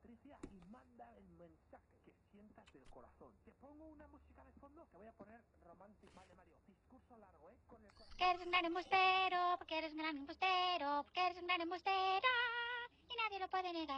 Patricia, y manda el mensaje que sientas del corazón. Te pongo una música de fondo, te voy a poner romántico. Vale, Mario, discurso largo, con el corazón. Que eres un gran embustero, porque eres un gran embustero, porque eres un gran embustero, y nadie lo puede negar.